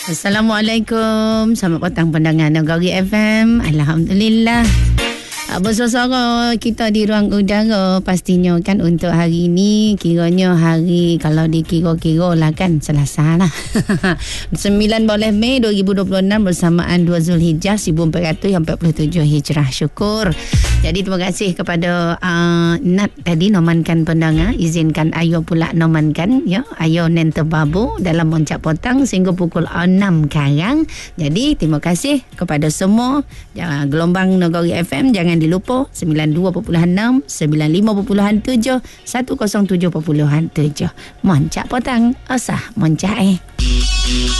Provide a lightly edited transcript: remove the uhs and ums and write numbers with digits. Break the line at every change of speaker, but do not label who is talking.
Assalamualaikum. Selamat petang pendengar Negeri FM. Alhamdulillah. Bersama kita di ruang udara pastinya kan untuk hari ini kiranya hari kalau dikira-kira lah kan Selasa lah 9 bulan Mei 2026 bersamaan 2 Zulhijjah 1447 Hijrah. Syukur. Jadi terima kasih kepada Nat tadi nomankan pendengar, izinkan Ayo pula nomankan ya, Ayo Nenter Babu dalam Moncak Potang sehingga pukul 6 karang. Jadi terima kasih kepada semua gelombang Negeri FM, jangan dilupa 92.6, 95.7, 107.7 Moncak Potang. Asah Moncak